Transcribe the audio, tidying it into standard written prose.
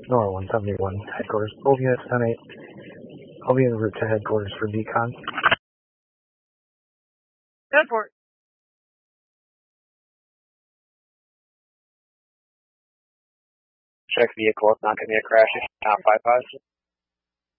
NOR 171, headquarters. Both units 10-8. I'll be en route to headquarters for decon. Headport. Check vehicle, it's not going to be a crash. Now 5-5.